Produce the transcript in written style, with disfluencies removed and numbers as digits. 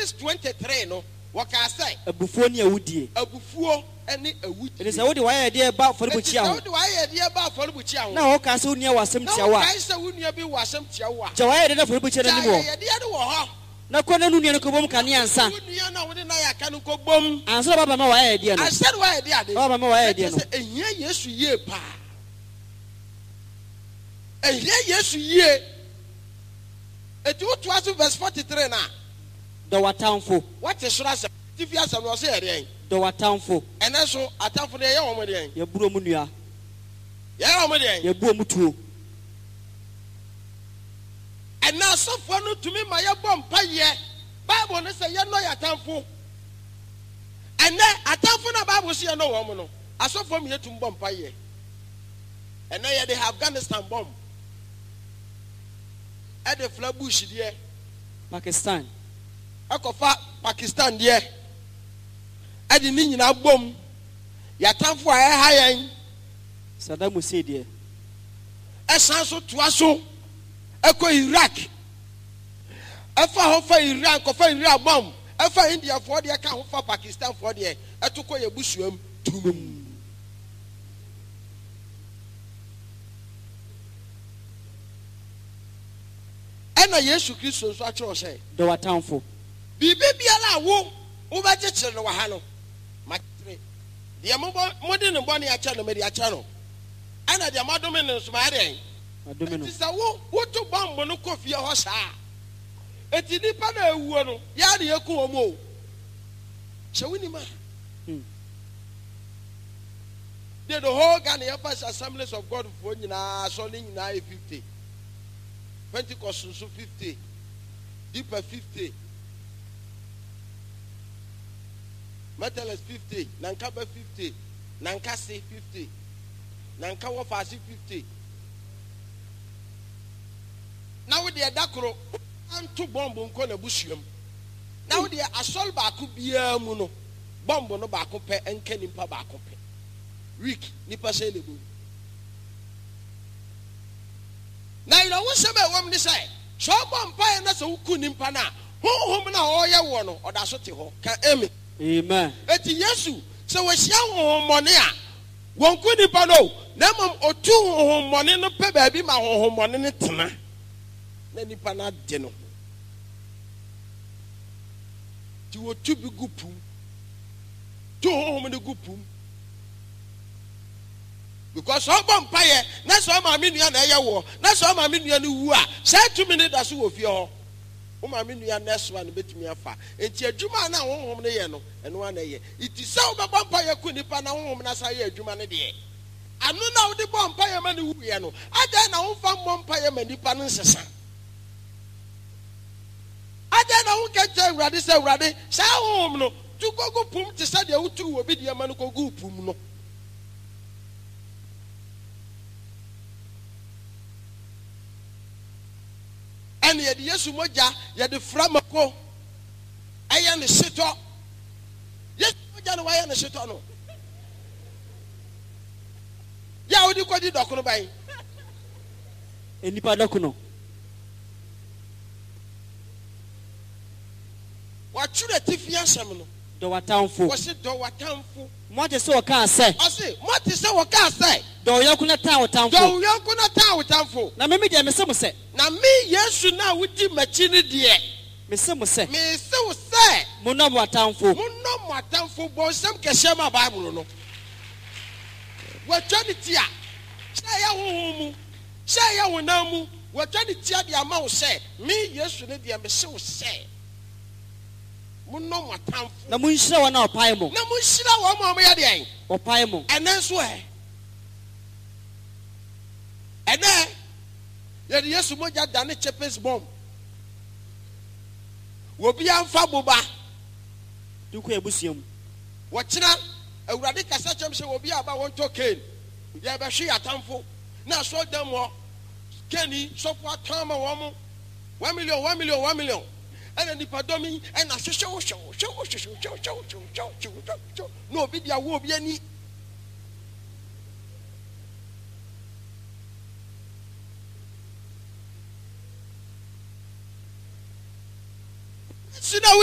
Genesis 23 no waka say abufuo ni awudie abufuo ene awudie it is a wodi why dey ba for buchia ho wodi why dey ba for buchia ho na wo ka se unia wasem tia wa kai se unia bi wasem tia wa ja why dey na for buchia na ni wo ye dey wo ho na ko na nunia no ko bom kan yansa unia na wodi na ya kan ko bom ansa baba ma why dey no I said why dey ade baba ma why dey no ehia Yesu ye pa ehia Yesu ye eti wo to aso verse 43 na the watamfo what is sura tifi asam no say ere the watamfo ene so atamfo de ye wo mo de ye buro mu nua ye wo mo de ye buo mu tuo ena asofo no tumi ma ye bom paye Bible no say ye no ya atamfo ene atamfo na Bible say ye no wo mo no asofo mi yetum bom paye ene ye de Afghanistan bomb e de Flabush de Pakistan akofa Pakistan de e de ni nyina bom ya atamfo a e ha yen Saddam Hussein de e san so toa so eko Iraq efa ho fa Iran ko fa Iran bomb efa India for de ka ho fa Pakistan for de etoko ye busuam tum ena Yesu Kristo so a kire o say the watamfo bibi biala wo ba jechire no wa ha no makire de mo de ne bone ya cha no me de ya cha no ana de madome ne so ma de adomino tisa wo to bomb no kofie ho saa eti nipa na ewuo no ya de yeku o mo che wini ma the whole Ghana Assemblies of God for nyina so ni nyina 50 Pentecost so 50 Deeper 50 Methodist 50 Nankaba 50 Nankasi 50 Nankawa Fasi 50 now the dakro anto bomb nko na busuam now the asol ba ko bia mu no bomb no ba ko pe enka nimpa ba ko pe week nipa say lebu na ilo wo se be wom ni say so bomb pa na so ku nimpa na honhom na o ye wo no oda so te ho ka amen eti Yesu se wo hia honhom mone a won ku nimpa no na mom otu honhom mone no pe ba bi ma honhom mone ne tena na nipa na de no ti wo tu bi gupum to honhom ne gupum because so bom paye na so ma me nua na ye wo na so ma me nua ne wu a say 2 minutes da so wo fie ho o ma me nua na so an betumi afa enti adwuma na honhom ne ye no eno an ye iti say wo bom paye ku nipa na honhom na sa ye adwuma ne de anu na wo de bom paye ma ne wu ye no ada na wo fa bom paye ma nipa no nsesa ada na wo ka je urade say urade sa honhom no tu gogo pum ti sa de wo tu wo bi de ma no gogo pum no and ye de Yesu moja ye de framako aye ne seto Yesu moja no waye ne seto no ya odi ko di dokono ban enipa dokono wa chure tifia sem no the watamfo wo se do watamfo mo te se o ka say o se mo te se wo ka say do yakuna ta watamfo do yakuna ta watamfo na me de me se mo se na me Yesu na wudi machi ne de me se mo se wo se mo no watamfo bo sem kese ma Bible no wa twani tia say ya honhom say ya wonamu wa twani tia de ama wo se me Yesu ne de me se wo se na munshira wa na opai mo na munshira wa mo ya de en opai mo enen so ene ye de Yesu moja da ne chepes bomb wo bi amfa boba duko ebusuam wo kira awurade kasa chem se wo bi aba won to ken ye be hwe atamfo na so dem ho keni so fo atama wo mo 1 million and the padomi and a show no video will be any